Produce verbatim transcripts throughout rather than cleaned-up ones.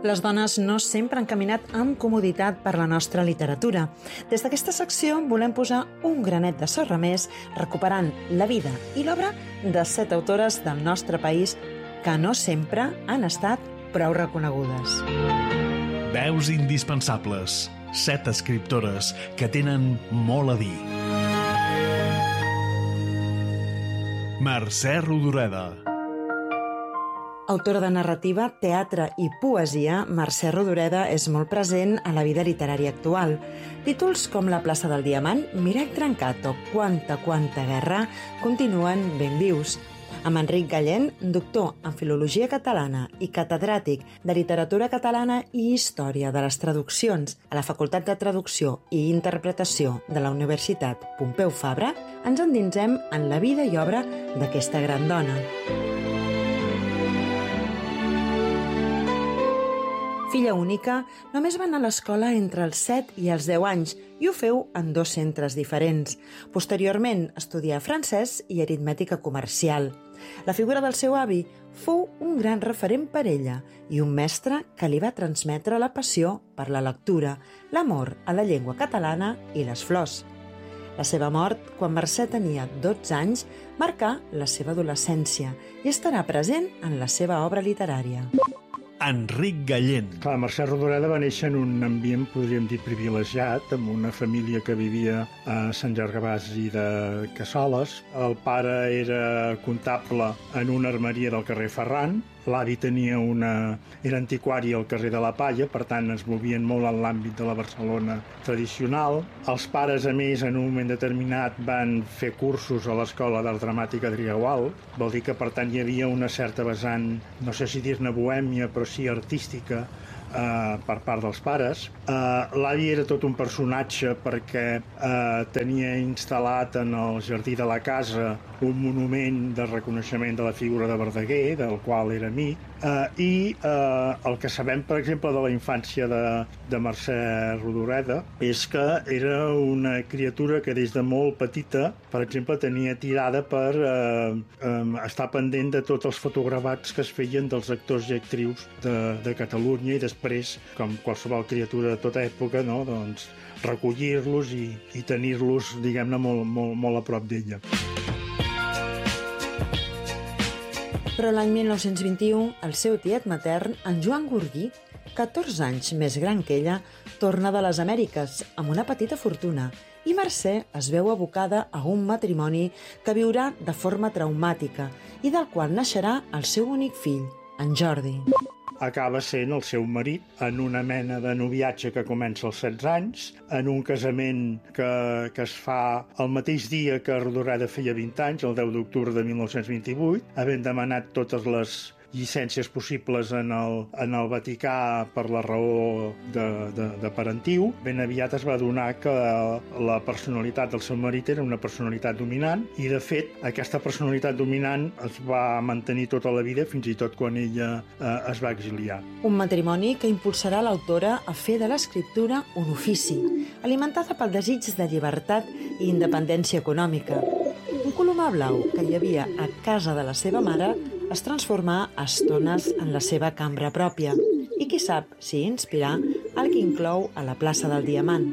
Les dones no sempre han caminat amb comoditat per la nostra literatura. Des d'aquesta secció volem posar un granet de sorra més, recuperant la vida i l'obra de set autores del nostre país que no sempre han estat prou reconegudes. Veus indispensables. Set escriptores que tenen molt a dir. Mercè Rodoreda. Autora de narrativa, teatre i poesia, Mercè Rodoreda és molt present a la vida literària actual. Títols com La plaça del Diamant, Mirall trencat o Quanta, quanta guerra continuen ben vius. Amb Enric Gallén, doctor en Filologia Catalana i catedràtic de Literatura Catalana i Història de les Traduccions a la Facultat de Traducció i Interpretació de la Universitat Pompeu Fabra, ens endinsem en la vida i obra d'aquesta gran dona. Filla única, només va anar a l'escola entre els set i els deu anys i ho feu en dos centres diferents. Posteriorment, estudià francès i aritmètica comercial. La figura del seu avi fou un gran referent per ella i un mestre que li va transmetre la passió per la lectura, l'amor a la llengua catalana i les flors. La seva mort, quan Mercè tenia dotze anys, marcà la seva adolescència i estarà present en la seva obra literària. Enric Gallén. Clar, Mercè Rodoreda va néixer en un ambient, podríem dir, privilegiat, amb una família que vivia a Sant Gervasi de Cassoles. El pare era comptable en una armeria del carrer Ferran. L'avi tenia una... era antiquari al carrer de la Palla, per tant es movien molt en l'àmbit de la Barcelona tradicional. Els pares, a més, en un moment determinat van fer cursos a l'Escola d'Art Dramàtic Adrià Gual. Vol dir que, per tant, hi havia una certa vessant, no sé si dir-ne bohèmia, però sí artística, Uh, per part dels pares. Uh, L'avi era tot un personatge perquè uh, tenia instal·lat en el jardí de la casa un monument de reconeixement de la figura de Verdaguer, del qual era amic, uh, i uh, el que sabem, per exemple, de la infància de, de Mercè Rodoreda és que era una criatura que des de molt petita, per exemple, tenia tirada per uh, um, estar pendent de tots els fotogravats que es feien dels actors i actrius de, de Catalunya i després després, com qualsevol criatura de tota època, no? Doncs recollir-los i, i tenir-los, diguem-ne, molt, molt, molt a prop d'ella. Però l'any mil nou-cents vint-i-u, el seu tiet matern, en Joan Gurguí, catorze anys més gran que ella, torna de les Amèriques amb una petita fortuna i Mercè es veu abocada a un matrimoni que viurà de forma traumàtica i del qual naixerà el seu únic fill, en Jordi. Acaba sent el seu marit en una mena de noviatge que comença als setze anys, en un casament que, que es fa el mateix dia que Rodoreda feia vint anys, el deu d'octubre de mil nou-cents vint-i-vuit, havent demanat totes les llicències possibles en el, en el Vaticà per la raó de, de, de parentiu. Ben aviat es va adonar que la personalitat del seu marit era una personalitat dominant i, de fet, aquesta personalitat dominant es va mantenir tota la vida, fins i tot quan ella eh, es va exiliar. Un matrimoni que impulsarà l'autora a fer de l'escriptura un ofici, alimentada pel desig de llibertat i independència econòmica. Un colomar blau que hi havia a casa de la seva mare es transformà a estones en la seva cambra pròpia i qui sap si inspirar el que inclou a la plaça del Diamant.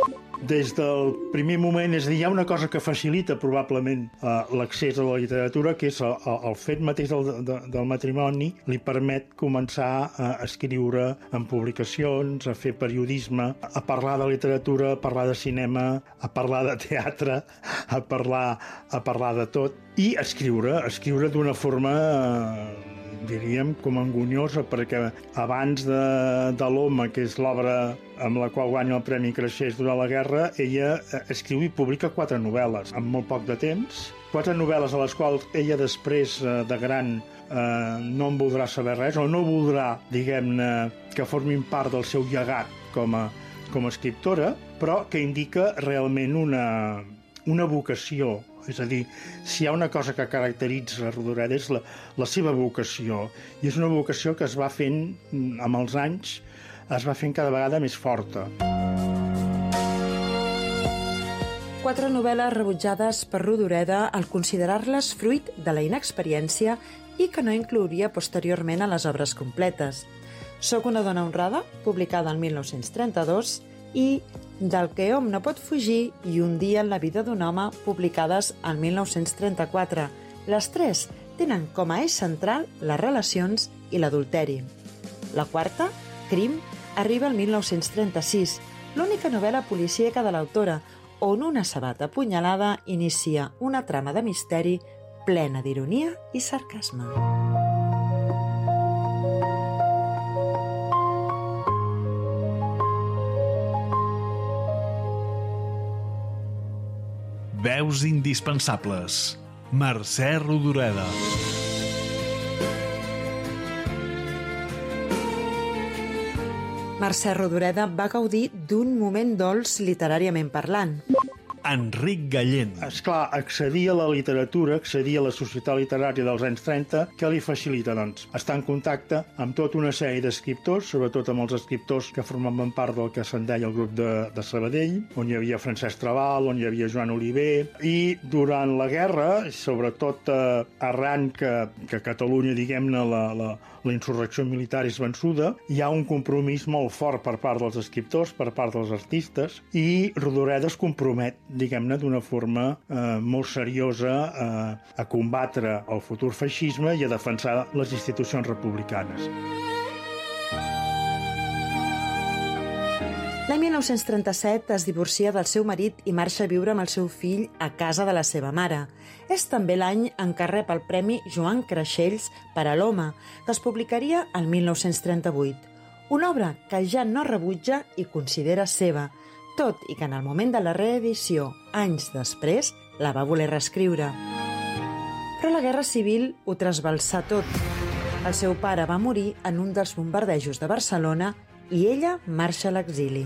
Des del primer moment, és a dir, hi ha una cosa que facilita probablement uh, l'accés a la literatura, que és el, el fet mateix del, de, del matrimoni li permet començar a escriure en publicacions, a fer periodisme, a parlar de literatura, a parlar de cinema, a parlar de teatre, a parlar, a parlar de tot, i escriure, escriure d'una forma... Uh, diríem, com engonyosa, perquè abans de, de l'Home, que és l'obra amb la qual guanya el Premi Creixés durant la guerra, ella escriu i publica quatre novel·les en molt poc de temps. Quatre novel·les a les quals ella després, de gran, eh, no en voldrà saber res, o no voldrà, diguem-ne, que formin part del seu llegat com a, com a escriptora, però que indica realment una, una vocació. És a dir, si hi ha una cosa que caracteritza Rodoreda és la, la seva vocació, i és una vocació que es va fent, amb els anys, es va fent cada vegada més forta. Quatre novel·les rebutjades per Rodoreda al considerar-les fruit de la inexperiència i que no inclouria posteriorment a les obres completes. Soc una dona honrada, publicada el mil nou-cents trenta-dos, i Del que hom no pot fugir i Un dia en la vida d'un home, publicades el mil nou-cents trenta-quatre. Les tres tenen com a eix central les relacions i l'adulteri. La quarta, Crim, arriba al mil nou-cents trenta-sis, l'única novel·la policíaca de l'autora, on una sabata apunyalada inicia una trama de misteri plena d'ironia i sarcasme. Veus indispensables. Mercè Rodoreda. Mercè Rodoreda va gaudir d'un moment dolç literàriament parlant. Enric Gallent. Esclar, accedir a la literatura, accedir a la societat literària dels anys trenta, què li facilita, doncs? Estar en contacte amb tota una sèrie d'escriptors, sobretot amb els escriptors que formaven part del que se'n deia el grup de, de Sabadell, on hi havia Francesc Trabal, on hi havia Joan Oliver, i durant la guerra, sobretot eh, arran que, que Catalunya, diguem-ne, la, la, la insurrecció militar és vençuda, hi ha un compromís molt fort per part dels escriptors, per part dels artistes, i Rodoreda es compromet, diguem-ne, d'una forma eh, molt seriosa eh, a combatre el futur feixisme i a defensar les institucions republicanes. L'any mil nou-cents trenta-set es divorcia del seu marit i marxa a viure amb el seu fill a casa de la seva mare. És també l'any en què rep el Premi Joan Creixells per a l'Home, que es publicaria el mil nou-cents trenta-vuit. Una obra que ja no rebutja i considera seva, tot i que en el moment de la reedició, anys després, la va voler reescriure. Però la Guerra Civil ho trasbalsà tot. El seu pare va morir en un dels bombardejos de Barcelona i ella marxa a l'exili.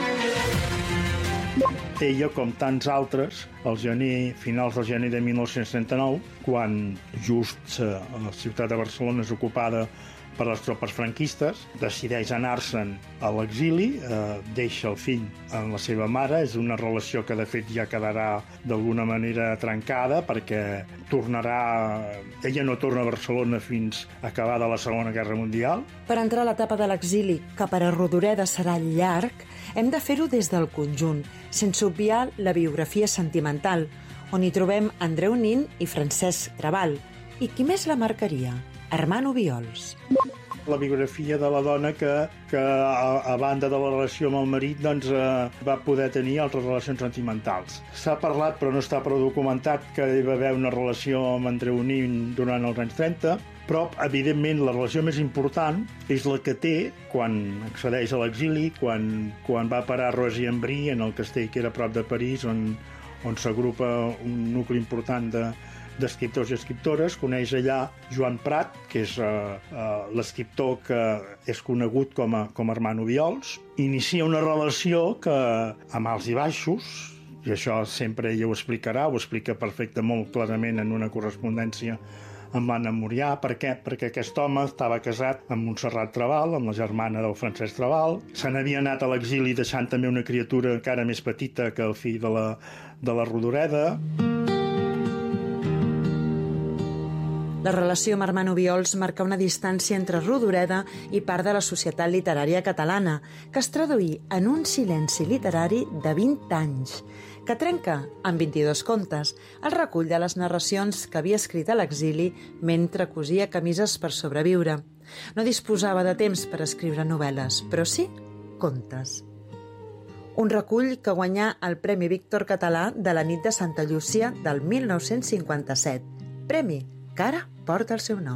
Ella, com tants altres, al gener, finals del gener de mil nou-cents trenta-nou, quan just eh, la ciutat de Barcelona és ocupada per les tropes franquistes, decideix anar-se'n a l'exili, eh, deixa el fill amb la seva mare, és una relació que de fet ja quedarà d'alguna manera trencada perquè tornarà... Ella no torna a Barcelona fins acabada la Segona Guerra Mundial. Per entrar a l'etapa de l'exili, que per a Rodoreda serà llarg, hem de fer-ho des del conjunt, sense obviar la biografia sentimental, on hi trobem Andreu Nin i Francesc Trabal. I qui més la marcaria? Armand Obiols. La biografia de la dona que, que a, a banda de la relació amb el marit, doncs, eh, va poder tenir altres relacions sentimentals. S'ha parlat, però no està prou documentat, que hi va haver una relació amb Andreu Nin durant els anys trenta, però, evidentment, la relació més important és la que té quan accedeix a l'exili, quan, quan va parar a Roissy-en-Brie, en el castell que era a prop de París, on, on s'agrupa un nucli important de d'escriptors i escriptores, coneix allà Joan Prat, que és uh, uh, l'escriptor que és conegut com a, com a Armand Obiols. Inicia una relació que, amb alts i baixos, i això sempre ella ho explicarà, ho explica perfecte molt clarament en una correspondència amb l'Anna Murià. Per què? Perquè aquest home estava casat amb Montserrat Trabal, amb la germana del Francesc Trabal. Se n'havia anat a l'exili deixant també una criatura encara més petita que el fill de la, de la Rodoreda. La relació amb Armand Obiols marca una distància entre Rodoreda i part de la societat literària catalana, que es traduí en un silenci literari de vint anys, que trenca, amb vint-i-dos contes, el recull de les narracions que havia escrit a l'exili mentre cosia camises per sobreviure. No disposava de temps per escriure novel·les, però sí contes. Un recull que guanyà el Premi Víctor Català de la nit de Santa Llúcia del mil nou-cents cinquanta-set, premi que ara porta el seu nom.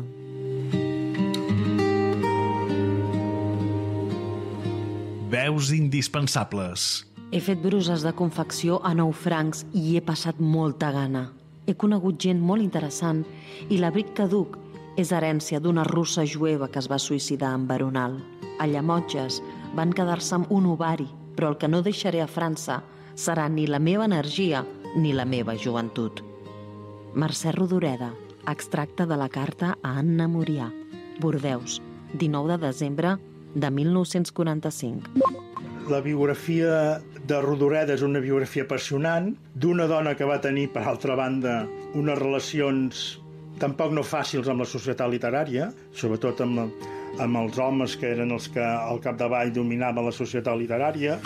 Veus indispensables. He fet bruses de confecció a nou francs i he passat molta gana. He conegut gent molt interessant i l'abric que duc és herència d'una russa jueva que es va suïcidar en Veronal. A Llemotges van quedar-se amb un ovari, però el que no deixaré a França serà ni la meva energia ni la meva joventut. Mercè Rodoreda, extracte de la carta a Anna Murià, Bordeus, dinou de desembre de mil nou-cents quaranta-cinc. La biografia de Rodoreda és una biografia apassionant d'una dona que va tenir, per altra banda, unes relacions tampoc no fàcils amb la societat literària, sobretot amb, amb els homes que eren els que al capdavall dominava la societat literària.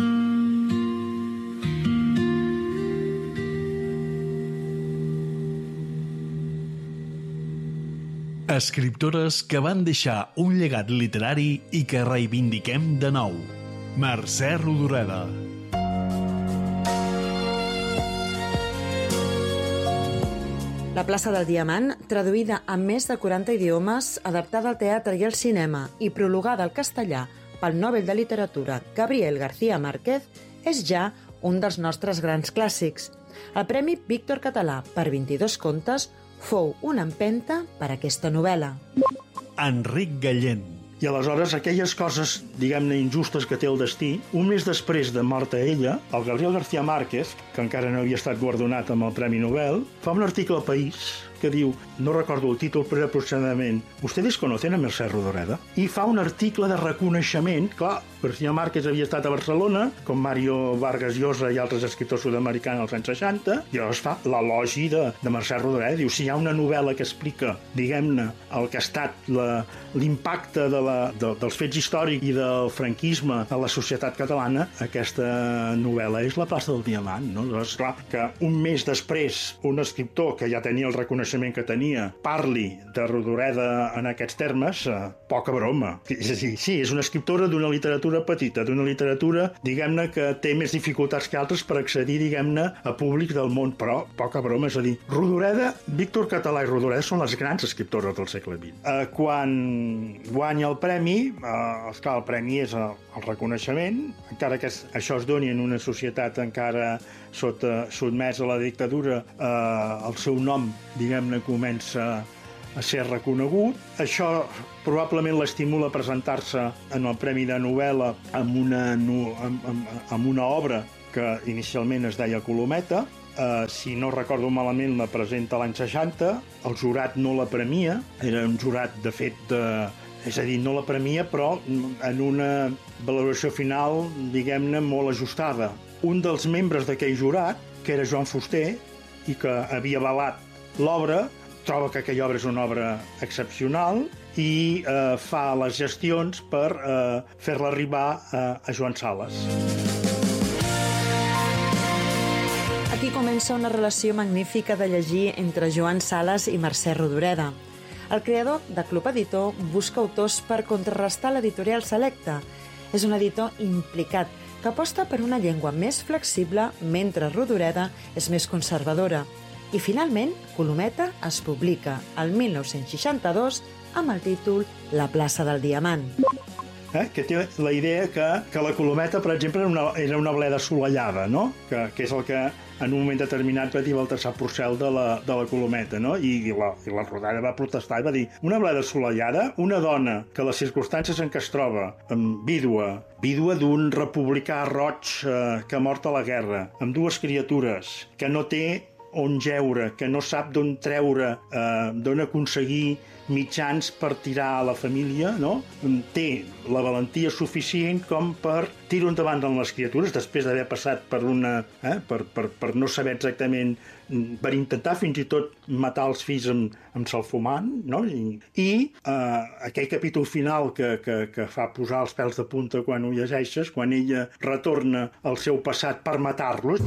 Escriptores que van deixar un llegat literari i que reivindiquem de nou. Mercè Rodoreda. La plaça del Diamant, traduïda a més de quaranta idiomes, adaptada al teatre i al cinema i prologada al castellà pel Nobel de Literatura Gabriel García Márquez, és ja un dels nostres grans clàssics. El Premi Víctor Català per vint-i-dos contes fou una empenta per aquesta novel·la. Enric Gallent. I aleshores aquelles coses, diguem-ne, injustes que té el destí, un mes després de morta ella, el Gabriel García Márquez, que encara no havia estat guardonat amb el Premi Nobel, fa un article al País que diu, no recordo el títol, però aproximadament, ¿ustedes conocen a Mercè Rodoreda? I fa un article de reconeixement, clar, García Márquez havia estat a Barcelona, com Mario Vargas Llosa i altres escriptors sud-americans als anys seixanta, i llavors fa l'elogi de, de Mercè Rodoreda. Diu, si hi ha una novel·la que explica, diguem-ne, el que ha estat l'impacte de la, de, dels fets històrics i del franquisme a la societat catalana, aquesta novel·la és La plaça del Diamant, no? Llavors, clar, que un mes després un escriptor que ja tenia el reconeixement que tenia parli de Rodoreda en aquests termes, eh, poca broma. És a dir, sí, és una escriptora d'una literatura petita, d'una literatura, diguem-ne, que té més dificultats que altres per accedir, diguem-ne, a públic del món, però poca broma. És a dir, Rodoreda, Víctor Català i Rodoreda són les grans escriptores del segle vint. Eh, quan guanya el premi, eh, esclar, el premi és el, el reconeixement, encara que això es doni en una societat encara sota, sotmesa a la dictadura, eh, el seu nom, diguem-ne, comença a ser reconegut. Això probablement l'estimula a presentar-se en el Premi de Novel·la amb una, amb, amb, amb una obra que inicialment es deia Colometa. Uh, si no recordo malament, la presenta l'any seixanta. El jurat no la premia. Era un jurat, de fet, de... és a dir, no la premia, però en una valoració final, diguem-ne, molt ajustada. Un dels membres d'aquell jurat, que era Joan Fuster, i que havia avalat l'obra, troba que aquella obra és una obra excepcional i eh, fa les gestions per eh, fer-la arribar a, a Joan Sales. Aquí comença una relació magnífica de llegir entre Joan Sales i Mercè Rodoreda. El creador de Club Editor busca autors per contrarrestar l'editorial Selecta. És un editor implicat que aposta per una llengua més flexible mentre Rodoreda és més conservadora. I finalment, Colometa es publica el mil nou-cents seixanta-dos amb el títol La plaça del Diamant. Eh? Que té la idea que, que la Colometa, per exemple, era una, era una bleda assolellada, no? que, que és el que en un moment determinat va dir Baltasar Porcel de la, de la Colometa, no? I, i, la, i la Rodoreda va protestar i va dir una bleda assolellada, una dona que les circumstàncies en què es troba, amb vídua, vídua d'un republicà roig eh, que ha mort a la guerra, amb dues criatures, que no té on jeure, que no sap d'on treure, eh, d'on aconseguir mitjans per tirar a la família, no? Té la valentia suficient com per tirar endavant amb les criatures, després d'haver passat per una... Eh, per, per, per no saber exactament... per intentar fins i tot matar els fills amb, amb salfumant, no? I, i eh, aquell capítol final que, que, que fa posar els pèls de punta quan ho llegeixes, quan ella retorna al seu passat per matar-los.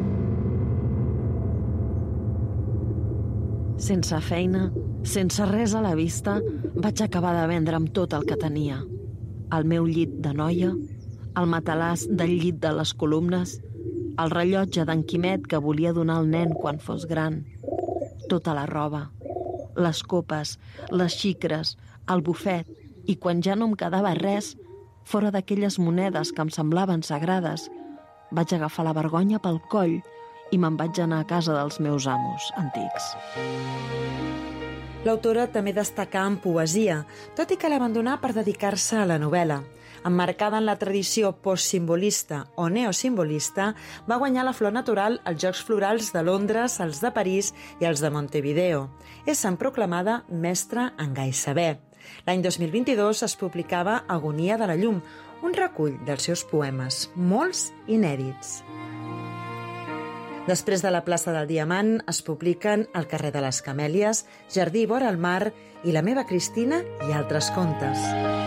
Sense feina, sense res a la vista, vaig acabar de vendre'm tot el que tenia. El meu llit de noia, el matalàs del llit de les columnes, el rellotge d'en Quimet que volia donar al nen quan fos gran, tota la roba, les copes, les xicres, el bufet, i quan ja no em quedava res, fora d'aquelles monedes que em semblaven sagrades, vaig agafar la vergonya pel coll i me'n vaig anar a casa dels meus amos antics. L'autora també destacà en poesia, tot i que l'abandonà per dedicar-se a la novel·la. Emmarcada en la tradició postsimbolista o neosimbolista, va guanyar la Flor Natural als Jocs Florals de Londres, els de París i els de Montevideo. És sant proclamada mestra en gai saber. L'any dos mil vint-i-dos es publicava Agonia de la llum, un recull dels seus poemes, molts inèdits. Després de la plaça del Diamant es publiquen El carrer de les Camèlies, Jardí vora el mar i La meva Cristina i altres contes.